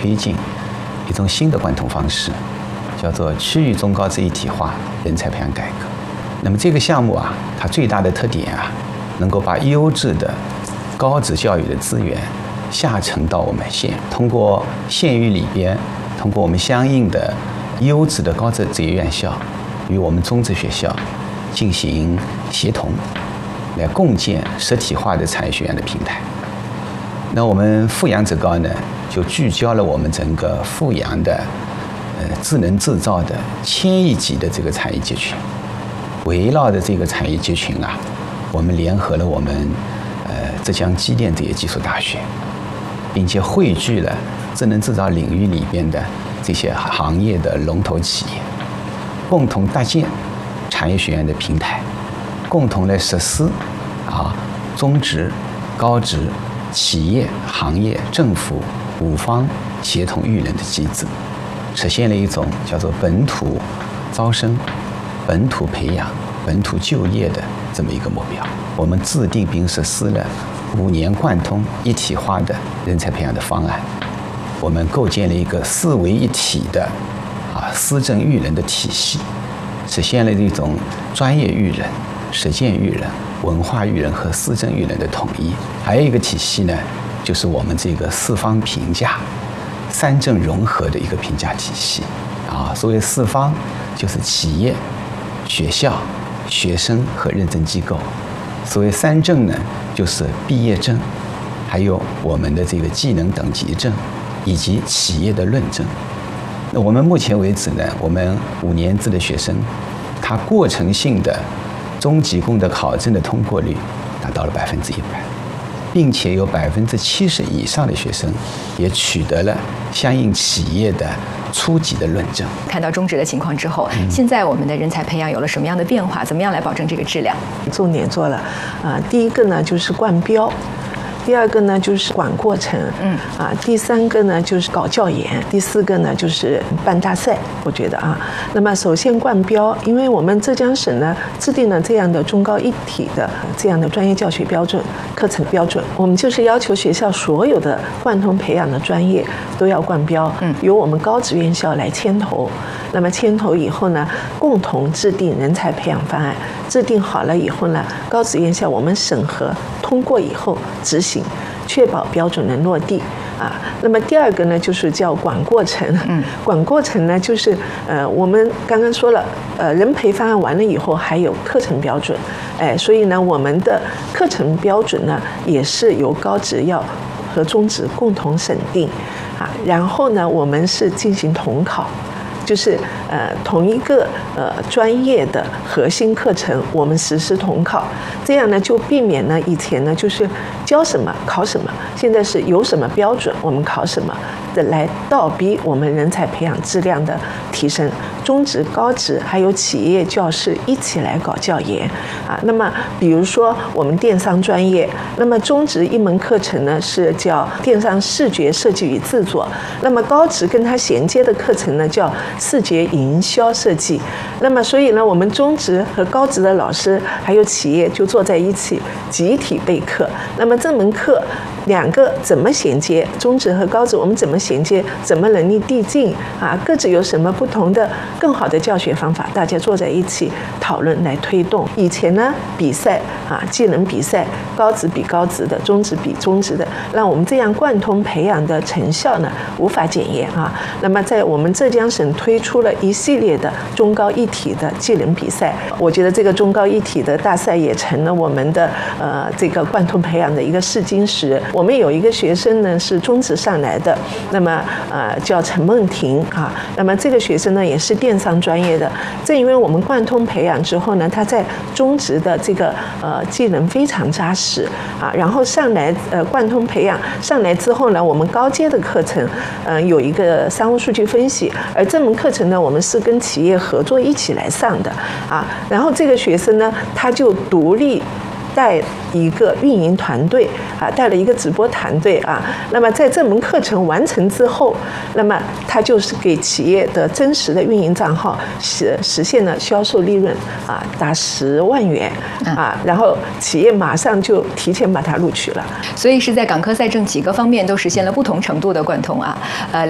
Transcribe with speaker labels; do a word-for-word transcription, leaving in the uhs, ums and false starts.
Speaker 1: 推进一种新的贯通方式，叫做区域中高职一体化人才培养改革。那么这个项目啊，它最大的特点啊，能够把优质的高职教育的资源下沉到我们县，通过县域里边，通过我们相应的优质的高职职业院校与我们中职学校进行协同，来共建实体化的产业学院的平台。那我们阜阳职高呢，就聚焦了我们整个阜阳的呃智能制造的千亿级的这个产业集群，围绕着这个产业集群啊，我们联合了我们呃浙江机电职业技术大学，并且汇聚了智能制造领域里边的这些行业的龙头企业，共同搭建产业学院的平台，共同来实施啊中职、高职、企业、行业、政府五方协同育人的机制，实现了一种叫做本土招生、本土培养、本土就业的这么一个目标。我们制定并实施了五年贯通一体化的人才培养的方案，我们构建了一个四维一体的啊思政育人的体系，实现了一种专业育人、实践育人、文化育人和思政育人的统一。还有一个体系呢，就是我们这个四方评价、三政融合的一个评价体系啊。所谓四方，就是企业、学校、学生和认证机构。所谓三证呢，就是毕业证，还有我们的这个技能等级证，以及企业的论证。那我们目前为止呢，我们五年制的学生，他过程性的中级工的考证的通过率达到了百分之一百，并且有百分之七十以上的学生也取得了相应企业的初级的论证。
Speaker 2: 看到中职的情况之后，嗯、现在我们的人才培养有了什么样的变化？怎么样来保证这个质量？
Speaker 3: 重点做了，啊、呃，第一个呢就是冠标。第二个呢就是管过程，嗯啊，第三个呢就是搞教研，第四个呢就是办大赛。我觉得啊，那么首先冠标，因为我们浙江省呢制定了这样的中高一体的这样的专业教学标准、课程标准，我们就是要求学校所有的贯通培养的专业都要冠标，嗯，由我们高职院校来牵头。那么牵头以后呢，共同制定人才培养方案，制定好了以后呢，高职院校我们审核通过以后执行，确保标准能落地啊。那么第二个呢，就是叫管过程。嗯，管过程呢，就是呃，我们刚刚说了，呃，人培方案完了以后还有课程标准，哎，所以呢，我们的课程标准呢，也是由高职要和中职共同审定啊。然后呢，我们是进行统考。就是呃同一个呃专业的核心课程，我们实施统考，这样呢就避免呢以前呢就是教什么考什么，现在是有什么标准我们考什么的，来倒逼我们人才培养质量的提升。中职、高职还有企业教师一起来搞教研啊。那么比如说我们电商专业，那么中职一门课程呢是叫电商视觉设计与制作，那么高职跟它衔接的课程呢叫视觉营销设计。那么所以呢，我们中职和高职的老师还有企业就坐在一起集体备课。那么这门课两个怎么衔接？中职和高职我们怎么衔接？怎么能力递进啊？各自有什么不同的更好的教学方法？大家坐在一起讨论来推动。以前呢，比赛啊，技能比赛，高职比高职的，中职比中职的，让我们这样贯通培养的成效呢无法检验啊。那么在我们浙江省推出了一系列的中高一体的技能比赛，我觉得这个中高一体的大赛也成了我们的呃这个贯通培养的一个试金石。我们有一个学生呢是中职上来的，那么呃叫陈梦婷啊，那么这个学生呢也是电商专业的。正因为我们贯通培养之后呢，他在中职的这个呃技能非常扎实啊，然后上来呃贯通培养上来之后呢，我们高阶的课程呃有一个商务数据分析，而这门课程呢我们是跟企业合作一起来上的啊，然后这个学生呢他就独立带一个运营团队啊，带了一个直播团队啊。那么在这门课程完成之后，那么他就是给企业的真实的运营账号实实现了销售利润啊，达十万元啊，然后企业马上就提前把他录取了。
Speaker 2: 所以是在港科赛政几个方面都实现了不同程度的贯通啊，呃。